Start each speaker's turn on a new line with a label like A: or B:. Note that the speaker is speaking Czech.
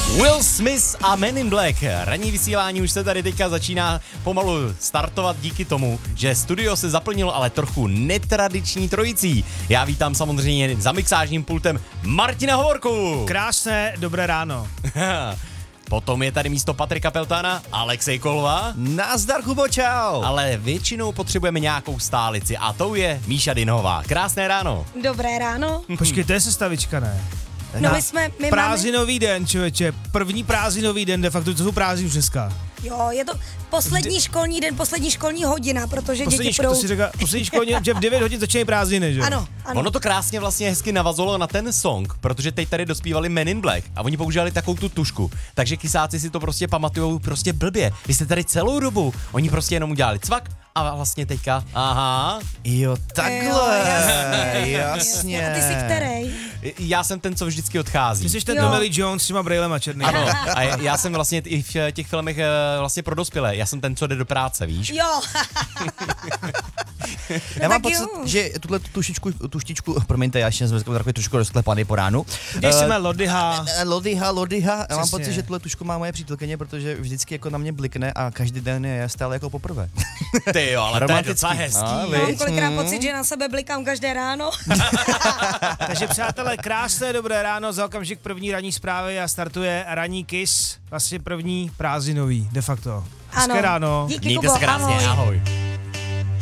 A: Will Smith a Men in Black. Ranní vysílání už se tady teďka začíná pomalu startovat díky tomu, že studio se zaplnilo ale trochu netradiční trojicí. Já vítám samozřejmě za mixážním pultem Martina Hovorku.
B: Krásné, dobré ráno.
A: Potom je tady místo Patrika Peltána Alexej Kolva.
C: Nazdar, Kubo, čau.
A: Ale většinou potřebujeme nějakou stálici a tou je Míša Dinhová. Krásné ráno.
D: Dobré ráno.
B: Počkej, to je sestavička, ne?
D: No my máme...
B: Prázdninový den, člověče. První prázdninový den, de facto to jsou prázdniny už dneska.
D: Jo, je to poslední školní den, poslední školní hodina, protože děti budou...
B: Poslední školní, že v 9 hodin začínají prázdniny, že?
D: Ano.
A: Ono to krásně vlastně hezky navazovalo na ten song, protože teď tady dospívali Men in Black a oni používali takovou tu tušku. Takže kysáci si to prostě pamatujou prostě blbě. Vy jste tady celou dobu, oni prostě jenom udělali cvak a vlastně teďka, aha.
C: Jo, takhle, jasně.
D: A ty jsi který?
A: Já jsem ten, co vždycky odchází.
B: Ty jsi ten
D: Jo.
B: Tommy Lee Jones s těma brejlema černým.
A: Ano, a já jsem vlastně i v těch filmech vlastně pro dospělé. Já jsem ten, co jde do práce, víš?
D: Jo.
C: Já mám
D: tak
C: pocit,
D: jo.
C: že tuhle tuštičku, promiňte, já ještě jsem takový trošku rozklepaný po ránu.
B: Když jsme Lodyha.
C: Lodyha. Já mám
B: Přesně.
C: pocit, že tuhle tušku má moje přítelkyně, protože vždycky jako na mě blikne a každý den je stále jako poprvé.
A: Ty jo, ale to je
C: Romantický.
A: docela hezký.
D: Mám kolikrát pocit, že na sebe blikám každé ráno.
B: Takže přátelé, krásné dobré ráno, za okamžik první ranní zprávy a startuje ranní Kiss, vlastně první prázdninový, de facto. Hezké ráno.
D: Díky,
A: Mějte
D: Kubo,
A: se krásně, ahoj.